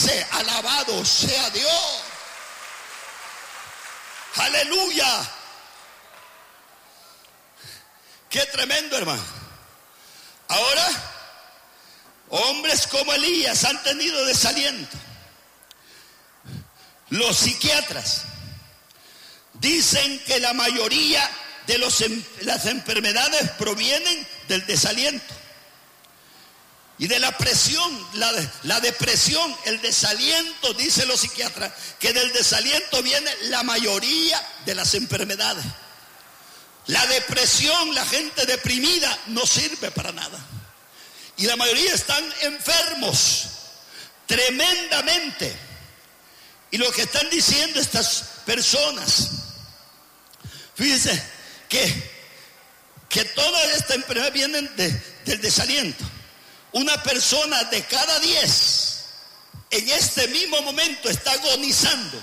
dice: alabado sea Dios. Aleluya. Qué tremendo, hermano. Ahora, hombres como Elías han tenido desaliento. Los psiquiatras dicen que la mayoría de las enfermedades provienen del desaliento y de la presión, la depresión, el desaliento. Dicen los psiquiatras que del desaliento viene la mayoría de las enfermedades. La depresión, la gente deprimida no sirve para nada. Y la mayoría están enfermos tremendamente. Y lo que están diciendo estas personas, fíjense que toda esta enfermedad vienen del desaliento. Una persona de cada 10 en este mismo momento está agonizando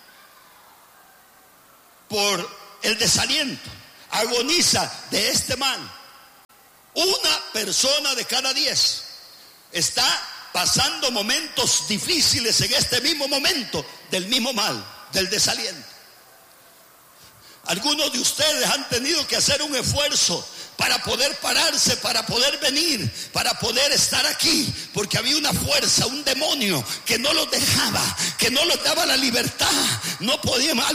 por el desaliento. Agoniza de este mal. Una persona de cada 10 está pasando momentos difíciles en este mismo momento del mismo mal, del desaliento. Algunos de ustedes han tenido que hacer un esfuerzo para poder pararse, para poder venir, para poder estar aquí, porque había una fuerza, un demonio que no los dejaba, que no les daba la libertad, no podían.